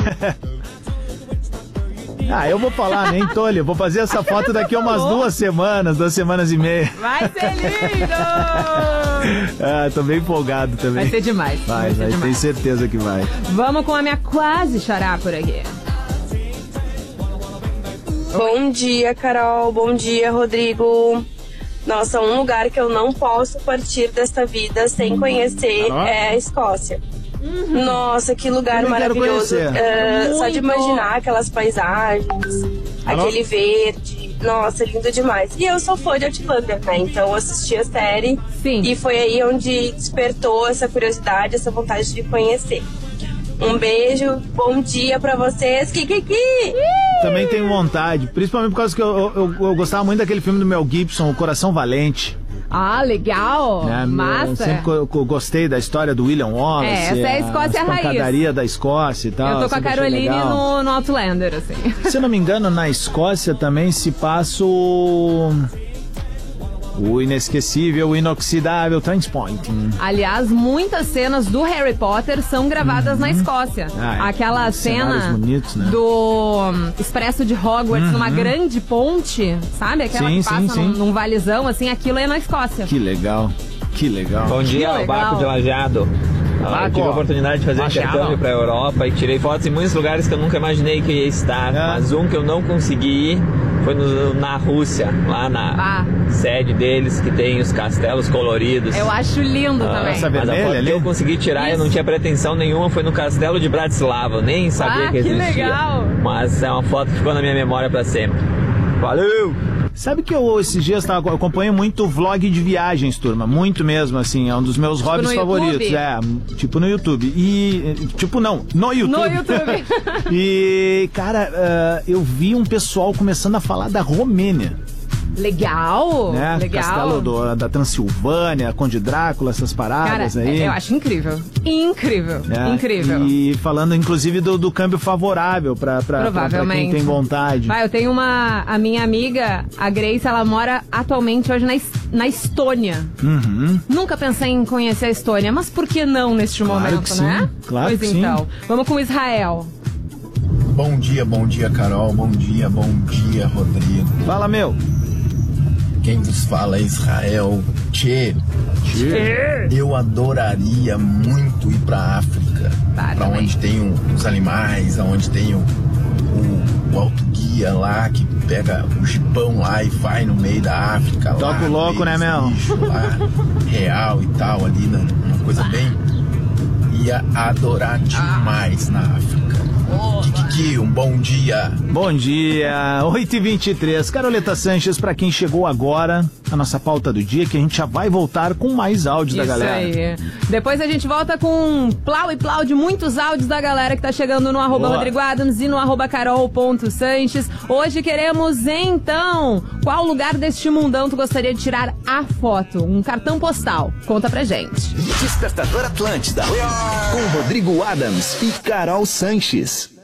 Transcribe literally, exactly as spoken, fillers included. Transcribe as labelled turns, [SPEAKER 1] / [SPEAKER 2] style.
[SPEAKER 1] Ah, eu vou falar, nem tolho. Vou fazer essa foto daqui a umas duas semanas, duas semanas e meia.
[SPEAKER 2] Vai ser lindo!
[SPEAKER 1] Ah, tô bem empolgado também.
[SPEAKER 2] Vai ser demais.
[SPEAKER 1] Vai, vai, vai tenho certeza que vai.
[SPEAKER 2] Vamos com a minha quase xará por aqui.
[SPEAKER 3] Bom dia, Carol. Bom dia, Rodrigo. Nossa, um lugar que eu não posso partir desta vida sem conhecer ah, é a Escócia. Uhum. Nossa, que lugar eu maravilhoso. Uh, só de imaginar aquelas paisagens, Alô? aquele verde. Nossa, lindo demais. E eu sou fã de Outlander, né? Então eu assisti a série.
[SPEAKER 2] Sim.
[SPEAKER 3] E foi aí onde despertou essa curiosidade, essa vontade de conhecer. Um beijo, bom dia pra vocês. Kikiki!
[SPEAKER 1] Também tenho vontade, principalmente por causa que eu, eu, eu gostava muito daquele filme do Mel Gibson, O Coração Valente.
[SPEAKER 2] Ah, legal! É, massa!
[SPEAKER 1] Eu sempre eu, eu gostei da história do William Wallace.
[SPEAKER 2] É, essa é a Escócia
[SPEAKER 1] a
[SPEAKER 2] raiz.
[SPEAKER 1] pancadaria da Escócia e tal.
[SPEAKER 2] Eu tô com a Caroline no, no Outlander, assim.
[SPEAKER 1] Se eu não me engano, na Escócia também se passa o... o inesquecível, o inoxidável Trainspotting.
[SPEAKER 2] Aliás, muitas cenas do Harry Potter são gravadas uhum. na Escócia. Ah, é. Aquela cena
[SPEAKER 1] bonitos, né?
[SPEAKER 2] do Expresso de Hogwarts, uhum. numa grande ponte, sabe? Aquela
[SPEAKER 1] sim,
[SPEAKER 2] que passa
[SPEAKER 1] sim, sim.
[SPEAKER 2] Num, num valezão, assim, aquilo é na Escócia.
[SPEAKER 1] Que legal, que legal.
[SPEAKER 4] Bom dia, o Baco de Lajeado. Ah, eu tive a oportunidade de fazer um intercâmbio pra Europa e tirei fotos em muitos lugares que eu nunca imaginei que ia estar. É. Mas um que eu não consegui ir foi no, na Rússia, lá na ah. sede deles, que tem os castelos coloridos.
[SPEAKER 2] Eu acho lindo ah, também.
[SPEAKER 1] Essa
[SPEAKER 4] mas a foto
[SPEAKER 1] ali?
[SPEAKER 4] que eu consegui tirar, Isso. eu não tinha pretensão nenhuma, foi no castelo de Bratislava. Eu nem sabia
[SPEAKER 2] ah,
[SPEAKER 4] que existia.
[SPEAKER 2] Que legal.
[SPEAKER 4] Mas é uma foto que ficou na minha memória pra sempre. Valeu!
[SPEAKER 1] Sabe que eu esses dias tava, eu acompanho muito vlog de viagens, turma. Muito mesmo, assim. É um dos meus tipo hobbies favoritos. YouTube? É, tipo no YouTube. E. Tipo, não, no YouTube.
[SPEAKER 2] No YouTube.
[SPEAKER 1] E, cara, uh, eu vi um pessoal começando a falar da Romênia.
[SPEAKER 2] Legal,
[SPEAKER 1] né?
[SPEAKER 2] legal.
[SPEAKER 1] Castelo do, da Transilvânia, Conde Drácula, essas paradas.
[SPEAKER 2] Cara,
[SPEAKER 1] aí.
[SPEAKER 2] Eu acho incrível. Incrível, é, incrível.
[SPEAKER 1] E falando, inclusive, do, do câmbio favorável pra, pra, pra, pra quem tem vontade.
[SPEAKER 2] Vai, eu tenho uma... A minha amiga, a Grace, ela mora atualmente hoje na, na Estônia.
[SPEAKER 1] Uhum.
[SPEAKER 2] Nunca pensei em conhecer a Estônia, mas por que não neste
[SPEAKER 1] claro
[SPEAKER 2] momento,
[SPEAKER 1] que
[SPEAKER 2] né?
[SPEAKER 1] Sim, claro
[SPEAKER 2] pois
[SPEAKER 1] que
[SPEAKER 2] então,
[SPEAKER 1] sim.
[SPEAKER 2] Vamos com Israel.
[SPEAKER 5] Bom dia, bom dia, Carol. Bom dia, bom dia, Rodrigo.
[SPEAKER 1] Fala, meu.
[SPEAKER 5] Quem vos fala é Israel. Tchê,
[SPEAKER 1] Tchê.
[SPEAKER 5] Eu adoraria muito ir pra África.
[SPEAKER 2] Tá,
[SPEAKER 5] pra onde tem o, os animais, onde tem o, o, o autoguia lá que pega o jipão lá e vai no meio da África.
[SPEAKER 1] Toca o louco, né, Mel?
[SPEAKER 5] Lá, real e tal, ali, né, uma coisa bem... Ia adorar demais ah. na África. Kikiki, um bom dia.
[SPEAKER 1] Bom dia, oito e vinte e três. Caroleta Sanches, pra quem chegou agora, a nossa pauta do dia, que a gente já vai voltar com mais áudios
[SPEAKER 2] Isso
[SPEAKER 1] da galera.
[SPEAKER 2] Aí. Depois a gente volta com plau e plau de muitos áudios da galera que tá chegando no arroba
[SPEAKER 1] Boa.
[SPEAKER 2] Rodrigo Adams e no arroba carol.sanches. Hoje queremos, então, qual lugar deste mundão tu gostaria de tirar a foto? Um cartão postal. Conta pra gente.
[SPEAKER 6] Despertador Atlântida, com Rodrigo Adams e Carol Sanches.